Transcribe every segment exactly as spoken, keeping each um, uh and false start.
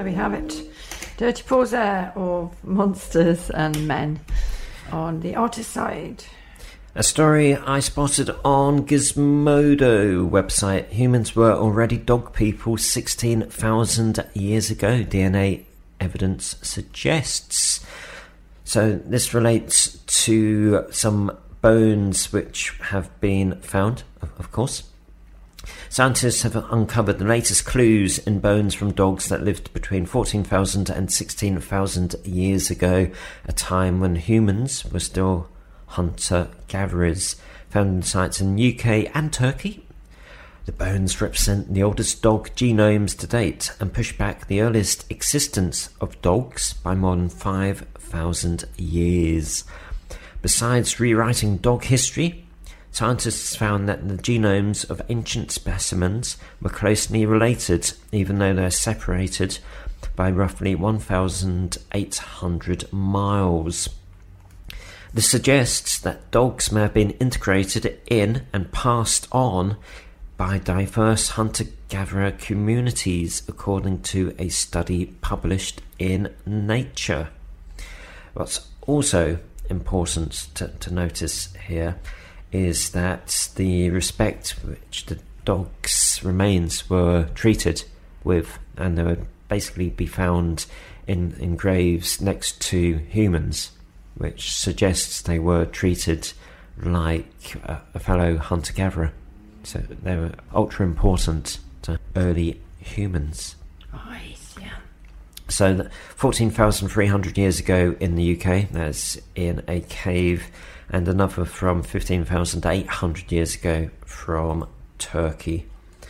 there we have it. Dirty Paws there of monsters and men on the artist side. A story I spotted on Gizmodo website. Humans were already dog people sixteen thousand years ago, D N A evidence suggests. So this relates to some bones which have been found, of course. Scientists have uncovered the latest clues in bones from dogs that lived between fourteen thousand and sixteen thousand years ago, a time when humans were still hunter-gatherers, found in sites in U K and Turkey. The bones represent the oldest dog genomes to date and push back the earliest existence of dogs by more than five thousand years. Besides rewriting dog history, scientists found that the genomes of ancient specimens were closely related, even though they're separated by roughly one thousand eight hundred miles. This suggests that dogs may have been integrated in and passed on by diverse hunter-gatherer communities, according to a study published in Nature. What's also important to, to notice here is that the respect which the dog's remains were treated with, and they would basically be found in, in graves next to humans, which suggests they were treated like a, a fellow hunter-gatherer. So they were ultra important to early humans. Right, yeah. So fourteen thousand three hundred years ago in the U K, that's in a cave, and another from fifteen thousand eight hundred years ago from Turkey.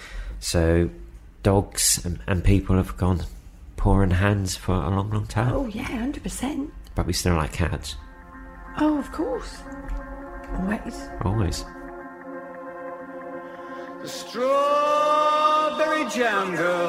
So dogs and, and people have gone paw in hands for a long, long time. Oh, yeah, one hundred percent. But we still like cats. Oh, of course. Always. Always. The Strawberry Jam Girl.